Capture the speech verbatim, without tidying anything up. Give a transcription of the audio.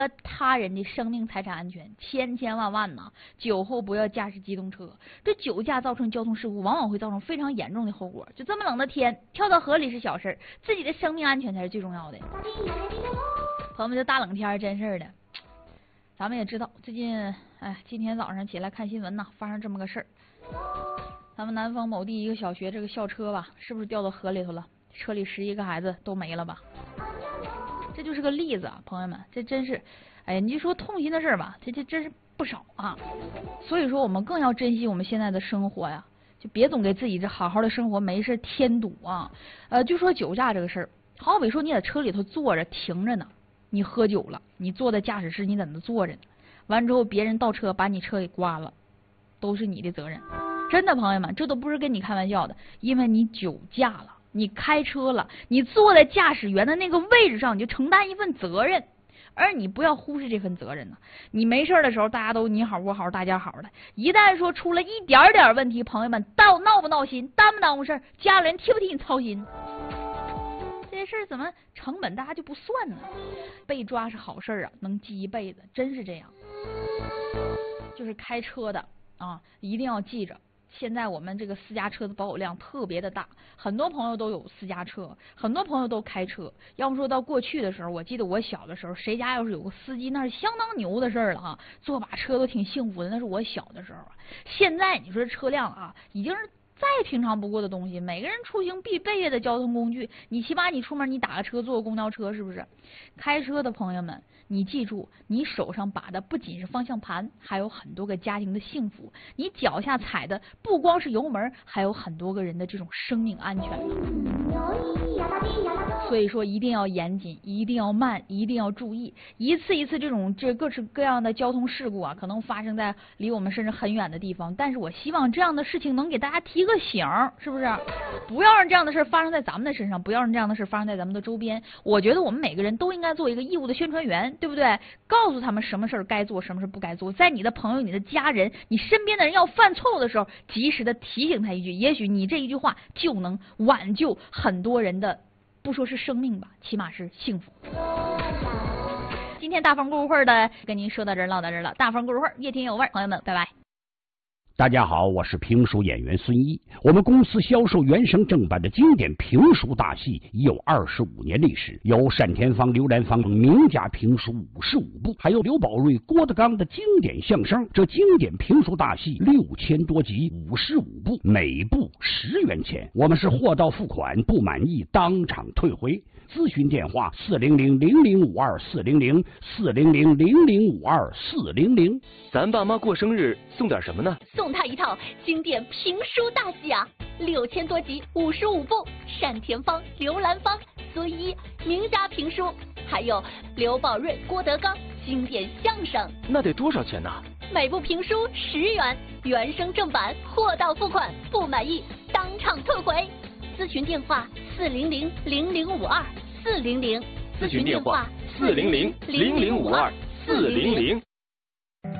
他人的生命财产安全，千千万万呐！酒后不要驾驶机动车，这酒驾造成交通事故，往往会造成非常严重的后果。就这么冷的天，跳到河里是小事，自己的生命安全才是最重要的。朋友们，这大冷天真事的，咱们也知道，最近哎，今天早上起来看新闻呐，发生这么个事儿。咱们南方某地一个小学这个校车吧，是不是掉到河里头了？车里十一个孩子都没了吧？这就是个例子啊，朋友们，这真是，哎呀，你就说痛心的事儿吧，这这真是不少啊。所以说，我们更要珍惜我们现在的生活呀，就别总给自己这好好的生活没事添堵啊。呃，就说酒驾这个事儿，好比说你在车里头坐着停着呢，你喝酒了，你坐在驾驶室，你在那坐着呢，完之后别人倒车把你车给刮了，都是你的责任。真的，朋友们，这都不是跟你开玩笑的，因为你酒驾了。你开车了，你坐在驾驶员的那个位置上，你就承担一份责任，而你不要忽视这份责任呢。你没事的时候，大家都你好我好大家好的，一旦说出了一点点问题，朋友们，到闹不闹心，耽不耽误事儿，家里人替不替你操心？这些事儿怎么成本大家就不算呢？被抓是好事啊，能记一辈子，真是这样。就是开车的啊，一定要记着。现在我们这个私家车的保有量特别的大，很多朋友都有私家车，很多朋友都开车。要不说到过去的时候，我记得我小的时候，谁家要是有个司机，那是相当牛的事儿了哈，坐把车都挺幸福的。那是我小的时候啊。现在你说车辆啊，已经是再平常不过的东西，每个人出行必备的交通工具，你起码你出门你打个车，坐个公交车，是不是？开车的朋友们，你记住，你手上把的不仅是方向盘，还有很多个家庭的幸福；你脚下踩的不光是油门，还有很多个人的这种生命安全呢。所以说，一定要严谨，一定要慢，一定要注意。一次一次这种这各式各样的交通事故啊，可能发生在离我们甚至很远的地方，但是我希望这样的事情能给大家提个醒，是不是？不要让这样的事发生在咱们的身上，不要让这样的事发生在咱们的周边。我觉得我们每个人都应该做一个义务的宣传员，对不对？告诉他们什么事儿该做，什么事不该做。在你的朋友、你的家人、你身边的人要犯错误的时候，及时的提醒他一句，也许你这一句话就能挽救很多人的，不说是生命吧，起码是幸福。今天大风故事会的跟您说到这儿，唠到这儿了。大风故事会越听有味，朋友们，拜拜。 大家好，我是评书演员孙一。我们公司销售原声正版的经典评书大戏已有二十五年历史，有单田芳、刘兰芳名家评书五十五部，还有刘宝瑞、郭德纲的经典相声。这经典评书大戏六千多集，五十五部，每部十元钱。我们是货到付款，不满意当场退回。咨询电话：四零零零零五二四零零四零零零零五二四零零。 咱爸妈过生日送点什么呢？ 送他一套经典评书大戏啊，六千多集，五十五部，单田芳、刘兰芳、孙一名家评书，还有刘宝瑞、郭德纲经典相声。 那得多少钱呢？ 每部评书十元，原声正版，货到付款，不满意当场退回。咨询电话：四零零零零五二四零零。 咨询电话：四零零零零五二四零零。